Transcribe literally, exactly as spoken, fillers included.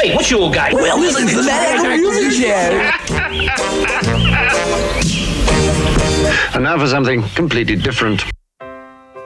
Pete, what's your game? Well, listen to the Mad Hatter Music Show. And now for something completely different.